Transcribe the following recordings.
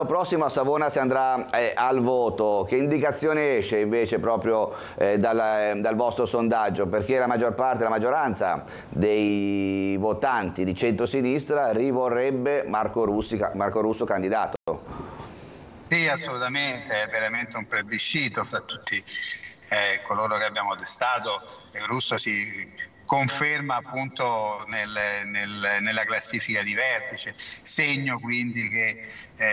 prossimo a Savona si andrà al voto. Che indicazione esce invece proprio dal vostro sondaggio? Perché la maggior parte, la maggioranza dei votanti di centrosinistra rivorrebbe Marco Russo candidato. Sì, assolutamente, è veramente un plebiscito fra tutti coloro che abbiamo testato. Russo si conferma appunto nella classifica di vertice, segno quindi che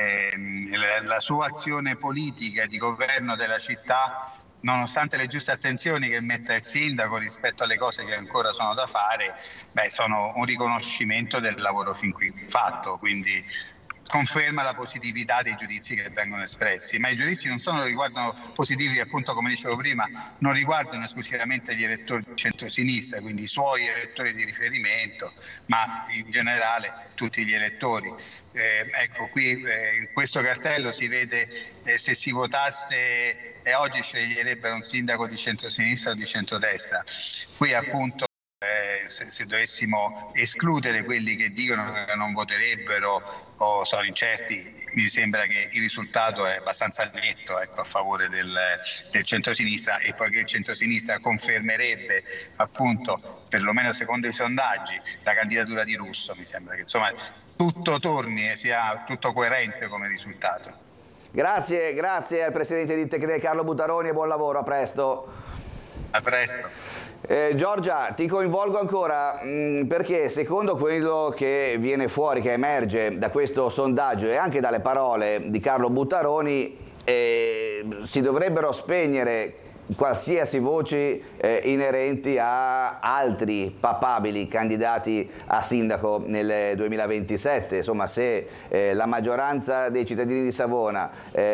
la sua azione politica di governo della città, nonostante le giuste attenzioni che mette il sindaco rispetto alle cose che ancora sono da fare, sono un riconoscimento del lavoro fin qui fatto, quindi conferma la positività dei giudizi che vengono espressi, ma i giudizi non solo riguardano positivi, appunto come dicevo prima, non riguardano esclusivamente gli elettori di centrosinistra, quindi i suoi elettori di riferimento, ma in generale tutti gli elettori. Ecco, qui in questo cartello si vede se si votasse oggi sceglierebbero un sindaco di centrosinistra o di centrodestra. Qui appunto se dovessimo escludere quelli che dicono che non voterebbero o sono incerti, mi sembra che il risultato è abbastanza netto, ecco, a favore del centrosinistra, e poiché il centrosinistra confermerebbe appunto, perlomeno secondo i sondaggi, la candidatura di Russo, mi sembra che insomma tutto torni e sia tutto coerente come risultato. Grazie al Presidente di Tecne Carlo Buttaroni e buon lavoro, a presto. A presto. Giorgia, ti coinvolgo ancora perché secondo quello che viene fuori, che emerge da questo sondaggio e anche dalle parole di Carlo Buttaroni, si dovrebbero spegnere qualsiasi voci inerenti a altri papabili candidati a sindaco nel 2027. Insomma, se la maggioranza dei cittadini di Savona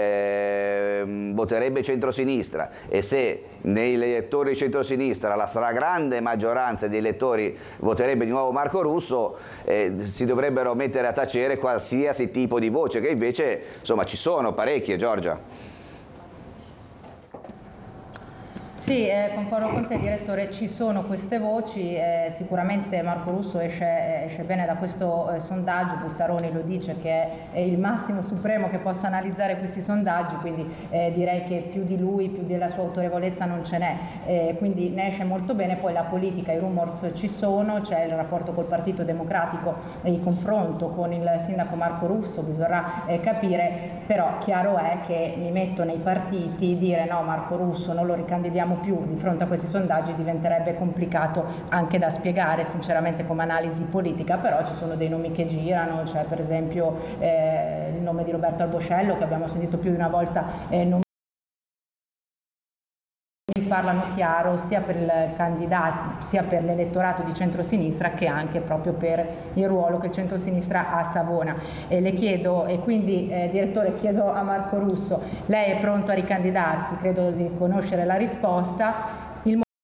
voterebbe centrosinistra e se nei elettori di centrosinistra la stragrande maggioranza dei elettori voterebbe di nuovo Marco Russo, si dovrebbero mettere a tacere qualsiasi tipo di voce, che invece insomma ci sono parecchie, Giorgia. Sì, concordo con te direttore, ci sono queste voci, sicuramente Marco Russo esce bene da questo sondaggio, Buttaroni lo dice che è il massimo supremo che possa analizzare questi sondaggi, quindi direi che più di lui, più della sua autorevolezza non ce n'è, quindi ne esce molto bene. Poi la politica, i rumors ci sono, c'è il rapporto col Partito Democratico e il confronto con il sindaco Marco Russo, bisognerà capire, però chiaro è che mi metto nei partiti, dire no, Marco Russo non lo ricandidiamo più di fronte a questi sondaggi diventerebbe complicato anche da spiegare sinceramente come analisi politica, però ci sono dei nomi che girano, c'è per esempio il nome di Roberto Alboscello che abbiamo sentito più di una volta parlano chiaro sia per il candidato sia per l'elettorato di centrosinistra che anche proprio per il ruolo che il centrosinistra ha a Savona. E le chiedo, e quindi direttore chiedo a Marco Russo, lei è pronto a ricandidarsi? Credo di conoscere la risposta.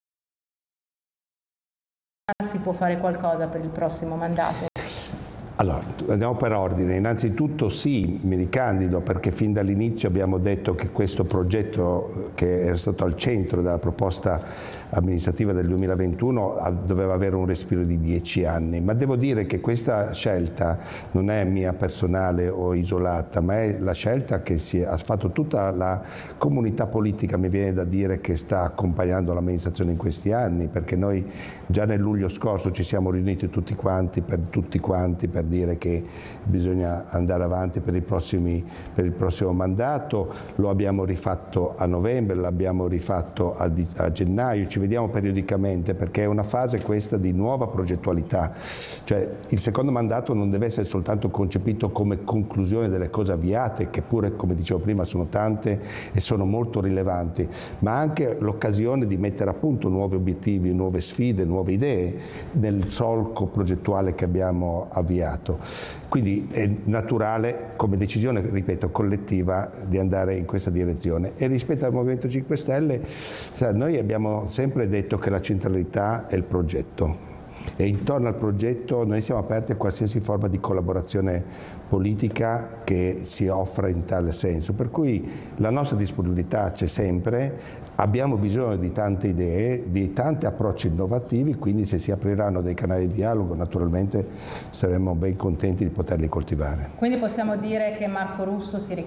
Si può fare qualcosa per il prossimo mandato? Allora, andiamo per ordine. Innanzitutto sì, mi ricandido perché fin dall'inizio abbiamo detto che questo progetto, che era stato al centro della proposta amministrativa del 2021, doveva avere un respiro di 10 anni, ma devo dire che questa scelta non è mia personale o isolata, ma è la scelta che ha fatto tutta la comunità politica, mi viene da dire, che sta accompagnando l'amministrazione in questi anni, perché noi già nel luglio scorso ci siamo riuniti tutti quanti per dire che bisogna andare avanti per il prossimo mandato. Lo abbiamo rifatto a novembre, l'abbiamo rifatto a gennaio, ci vediamo periodicamente perché è una fase questa di nuova progettualità, cioè il secondo mandato non deve essere soltanto concepito come conclusione delle cose avviate, che pure, come dicevo prima, sono tante e sono molto rilevanti, ma anche l'occasione di mettere a punto nuovi obiettivi, nuove sfide, nuove idee nel solco progettuale che abbiamo avviato. Quindi è naturale come decisione, ripeto, collettiva di andare in questa direzione. E rispetto al Movimento 5 Stelle, noi abbiamo sempre detto che la centralità è il progetto e intorno al progetto noi siamo aperti a qualsiasi forma di collaborazione politica che si offra in tale senso, per cui la nostra disponibilità c'è sempre. Abbiamo bisogno di tante idee, di tanti approcci innovativi, quindi se si apriranno dei canali di dialogo naturalmente saremo ben contenti di poterli coltivare. Quindi possiamo dire che Marco Russo si